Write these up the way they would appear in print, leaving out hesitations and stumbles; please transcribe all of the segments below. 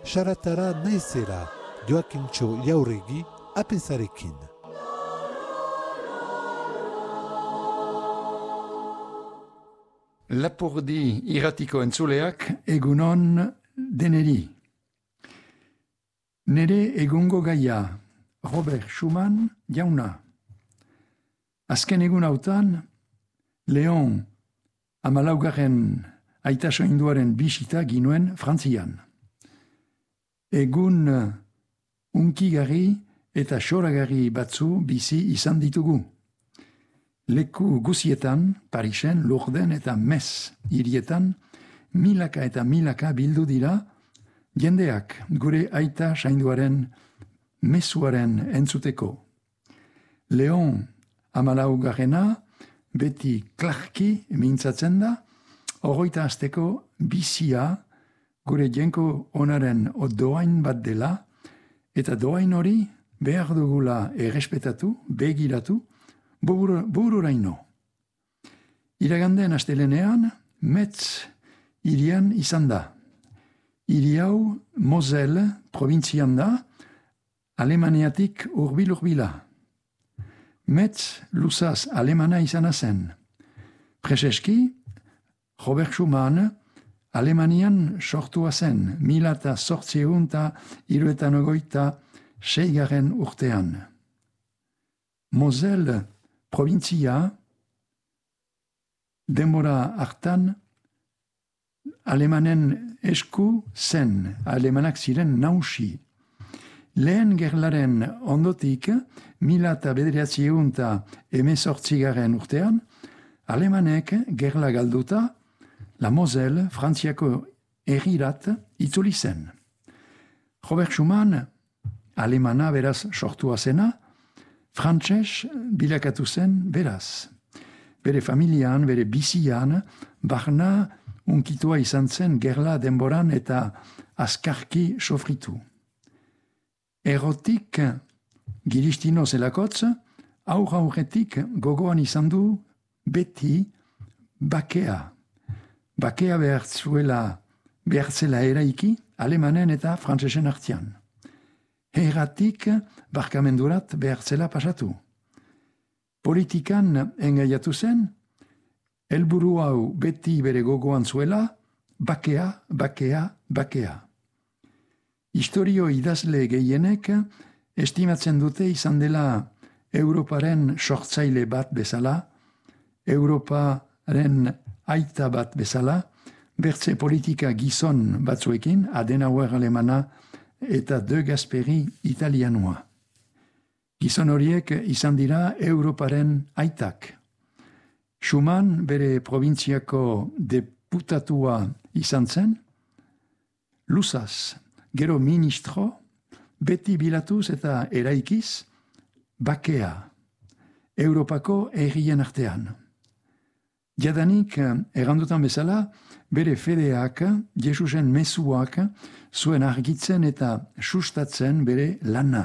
Saratara naizela, Joakintxo Jauregi, apezarekin. Lapurdi irratiko entzuleak egunon deneri. Nere egungo gaia, Robert Schumann jauna. Azken egun hautan, Leon amalaugarren aita soinduaren bisita ginuen Frantzian. Egun unkigarri eta xoragarri batzu bizi izan ditugu. Leku guzietan, Parisen, Lourden eta Metz hirietan, milaka eta milaka bildu dira, jendeak gure aita sainduaren mezuaren entzuteko. Leon amalaugarrena beti klarki mintzatzen da, hogeita hasteko bizia gure jenko onaren doain bat dela, eta doain hori behar dugula errespetatu, begiratu, bururaino. Iraganden astelenean, Metz hirian izan da. Hiri hau Moselle provintzian da, Alemaniatik urbil-urbila. Metz luzaz alemana izana zen. Prezeski, Robert Schumann Alemanian sortua zen, 1876 urtean. Moselle provintzia denbora hartan alemanen esku zen, alemanak ziren nausi. Lehen gerlaren ondotik, 1918 urtean, alemanek gerla galduta, la Moselle Frantziako herrirat itzuli zen. Robert Schumann, alemana beraz sortua zena, frantses bilakatu zen beraz. Bere familian, bere bizian, barna unkitua izan zen gerla denboran eta azkarki sofritu. Erotik giristino zelakotz, aurretik gogoan izan du beti bakea. Bakea behartzela eraiki, alemanen eta frantsesen artean. Herratik barkamendurat behartzela pasatu. Politikan engaiatu zen, helburu hau beti bere gogoan zuela, bakea, bakea, bakea. Historio idazle gehienek estimatzen dute izan dela Europaren sortzaile bat bezala, Europaren aita bat bezala, bertze politika gizon batzuekin, Adenauer alemana eta De Gasperi italianua. Gizon horiek izan dira Europaren aitak. Schumann bere provintziako deputatua izan zen, luzaz, gero ministro, beti bilatuz eta eraikiz, bakea, Europako herrien artean. Jadanik, errandutan bezala, bere fedeak, Jesusen mezuak, zuen argitzen eta sustatzen bere lana.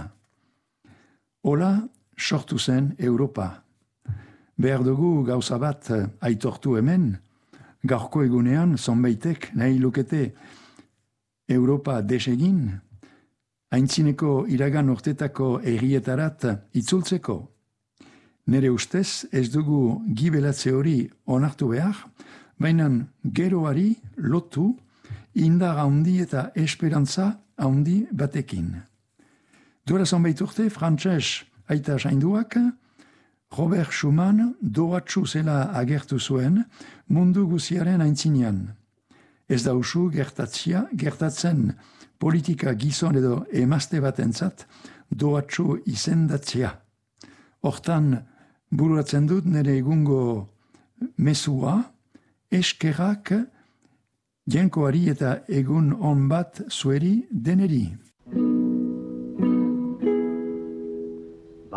Hola, sortu zen Europa. Behar dugu gauza bat aitortu hemen, gaurko egunean zonbaitek nahi lukete Europa desegin, aintzineko iragan urtetako herrietarat itzultzeko. Nere ustez ez dugu gibelatze hori onartu behar, baina geroari lotu indar handi eta esperantza handi batekin. Duela zonbait urte, frantses aita sainduak, Robert Schumann doatsu zela agertu zuen mundu guziaren aintzinean. Ez da usu gertatzen politika gizon edo emazte batentzat doatsu izendatzea. Hortan, bururatzen dut nire egungo mezua, eskerrak jenkoari eta egun on bat zueri deneri.